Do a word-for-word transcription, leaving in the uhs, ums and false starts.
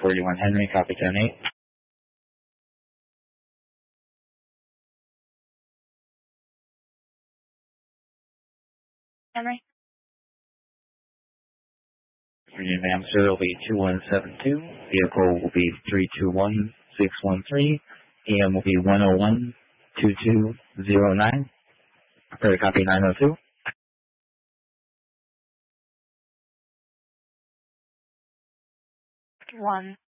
forty-one Henry, copy ten eight. Henry. Union Amsterdam will be two one seven two. Vehicle will be three two one six one three. E M will be one oh one two two zero nine. Prepare to copy nine oh two. One.